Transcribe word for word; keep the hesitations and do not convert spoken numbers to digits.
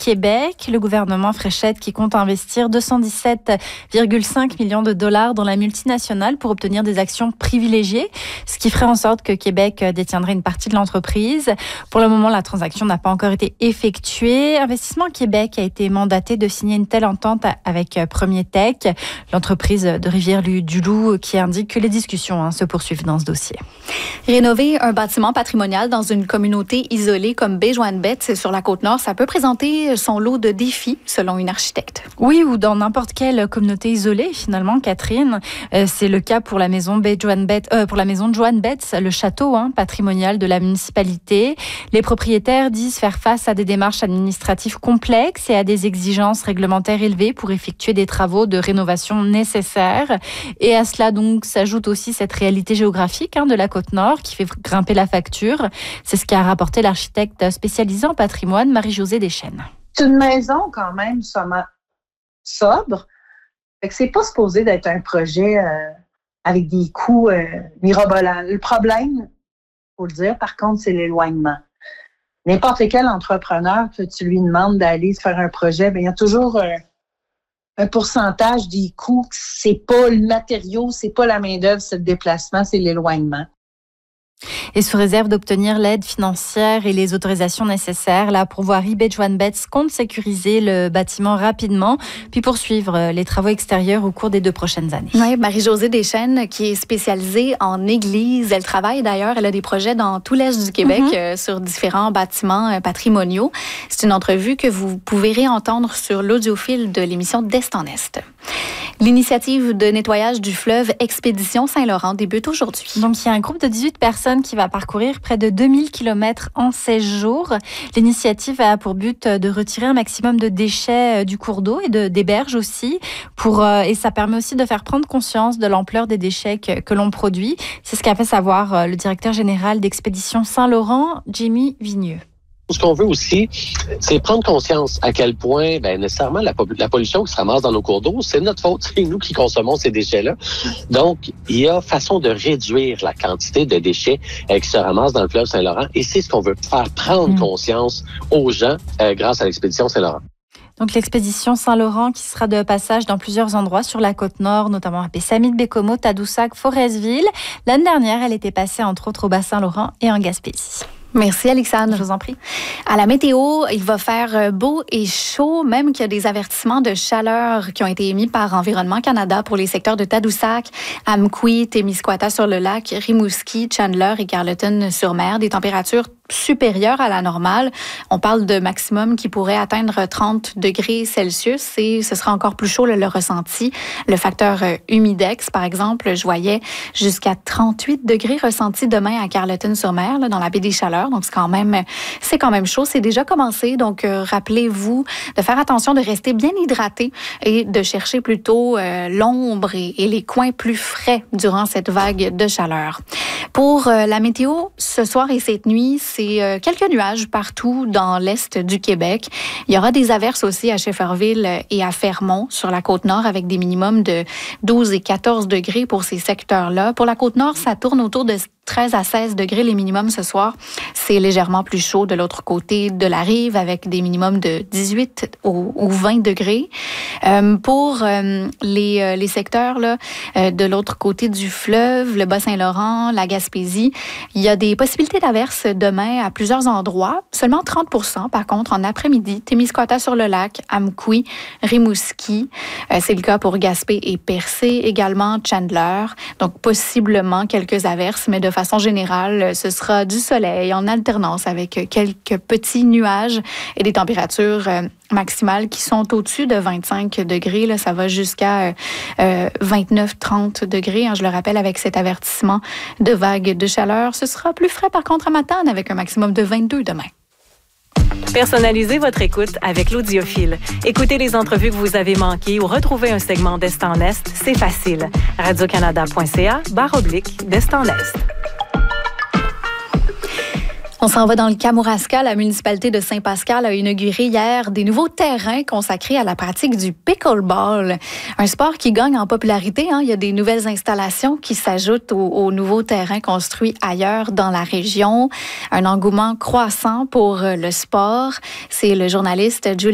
Québec. Le gouvernement Fréchette qui compte investir deux cent dix-sept virgule cinq millions de dollars dans la multinationale pour obtenir des actions privilégiées, ce qui ferait en sorte que Québec détiendrait une partie de l'entreprise. Pour le moment, la transaction n'a pas encore été effectuée. Investissement Québec a été mandaté de signer une telle entente avec Premier Tech, l'entreprise de Rivière-du-Loup, qui indique que les discussions hein, se poursuivent dans ce dossier. Rénover un bâtiment patrimonial dans une communauté isolée comme Baie-Joanne-Bette sur la Côte-Nord, ça peut présenter son lot de défis, selon une architecte. Oui, ou dans n'importe quelle communauté isolée, finalement, Catherine. Euh, c'est le cas pour la maison Baie-Joanne-Bette, euh, pour la maison de Joanne Betts, le château hein, patrimonial de la municipalité. Les propriétaires disent faire face à des démarches administratives complexes et à des exigences réglementaires élevées pour effectuer des travaux de rénovation nécessaires. Et à cela, donc, s'ajoute aussi cette réalité géographique hein, de la Côte-Nord qui fait grimper la facture. C'est ce qu'a rapporté l'architecte spécialisée en patrimoine, Marie-Josée Deschênes. C'est une maison quand même sobre. Fait que c'est pas supposé d'être un projet euh, avec des coûts euh, mirobolants. Le problème, faut le dire, par contre, c'est l'éloignement. N'importe quel entrepreneur que tu lui demandes d'aller se faire un projet, bien, il y a toujours euh, un pourcentage des coûts. C'est pas le matériau, c'est pas la main-d'œuvre, c'est le déplacement, c'est l'éloignement. Et sous réserve d'obtenir l'aide financière et les autorisations nécessaires, la pourvoirie Baie-Joanne-Bette compte sécuriser le bâtiment rapidement, puis poursuivre les travaux extérieurs au cours des deux prochaines années. Oui, Marie-Josée Deschênes, qui est spécialisée en église. Elle travaille d'ailleurs, elle a des projets dans tout l'Est du Québec mm-hmm. euh, sur différents bâtiments euh, patrimoniaux. C'est une entrevue que vous pouvez réentendre sur l'audiofil de l'émission d'Est en Est. L'initiative de nettoyage du fleuve Expédition Saint-Laurent débute aujourd'hui. Donc, il y a un groupe de dix-huit personnes qui va parcourir près de deux mille kilomètres en seize jours. L'initiative a pour but de retirer un maximum de déchets du cours d'eau et de, des berges aussi. Pour, euh, et ça permet aussi de faire prendre conscience de l'ampleur des déchets que, que l'on produit. C'est ce qu'a fait savoir le directeur général d'Expédition Saint-Laurent, Jimmy Vigneux. Ce qu'on veut aussi, c'est prendre conscience à quel point, ben, nécessairement, la, la pollution qui se ramasse dans nos cours d'eau, c'est notre faute, c'est nous qui consommons ces déchets-là. Donc, il y a façon de réduire la quantité de déchets euh, qui se ramassent dans le fleuve Saint-Laurent, et c'est ce qu'on veut faire prendre mmh. conscience aux gens euh, grâce à l'expédition Saint-Laurent. Donc, l'expédition Saint-Laurent qui sera de passage dans plusieurs endroits sur la Côte-Nord, notamment à Pessamit, Bécomo, Tadoussac, Forestville. L'année dernière, elle était passée entre autres au Bas-Saint-Laurent et en Gaspésie. Merci, Alexandre. Je vous en prie. À la météo, il va faire beau et chaud, même qu'il y a des avertissements de chaleur qui ont été émis par Environnement Canada pour les secteurs de Tadoussac, Amqui, Témiscouata sur le lac, Rimouski, Chandler et Carleton-sur-Mer. Des températures supérieures à la normale. On parle de maximum qui pourrait atteindre trente degrés Celsius et ce sera encore plus chaud le, le ressenti. Le facteur humidex, par exemple, je voyais jusqu'à trente-huit degrés ressenti demain à Carleton-sur-Mer, là, dans la baie des Chaleurs. Donc, c'est quand même, c'est quand même chaud. C'est déjà commencé. Donc, euh, rappelez-vous de faire attention, de rester bien hydraté et de chercher plutôt euh, l'ombre et, et les coins plus frais durant cette vague de chaleur. Pour euh, la météo, ce soir et cette nuit, c'est euh, quelques nuages partout dans l'est du Québec. Il y aura des averses aussi à Shefferville et à Fermont sur la Côte-Nord avec des minimums de douze et quatorze degrés pour ces secteurs-là. Pour la Côte-Nord, ça tourne autour de treize à seize degrés les minimums ce soir. C'est légèrement plus chaud de l'autre côté de la rive avec des minimums de dix-huit ou vingt degrés. Euh, pour euh, les, euh, les secteurs là, euh, de l'autre côté du fleuve, le Bas-Saint-Laurent, la Gaspésie, il y a des possibilités d'averses demain à plusieurs endroits. Seulement trente pour cent par contre en après-midi. Témiscouata sur le lac, Amqui, Rimouski. Euh, c'est le cas pour Gaspé et Percé. Également Chandler. Donc possiblement quelques averses, mais de façon générale, ce sera du soleil en alternance avec quelques petits nuages et des températures euh, maximales qui sont au-dessus de vingt-cinq degrés. Là, ça va jusqu'à euh, vingt-neuf trente degrés. Hein, je le rappelle, avec cet avertissement de vague de chaleur. Ce sera plus frais par contre à Matane avec un maximum de vingt-deux demain. Personnalisez votre écoute avec l'Audiophile. Écoutez les entrevues que vous avez manquées ou retrouvez un segment d'Est en Est, c'est facile. radiocanada.ca barre oblique d'Est en Est. On s'en va dans le Kamouraska. La municipalité de Saint-Pascal a inauguré hier des nouveaux terrains consacrés à la pratique du pickleball. Un sport qui gagne en popularité. Hein. Il y a des nouvelles installations qui s'ajoutent aux, aux nouveaux terrains construits ailleurs dans la région. Un engouement croissant pour le sport. C'est le journaliste Julie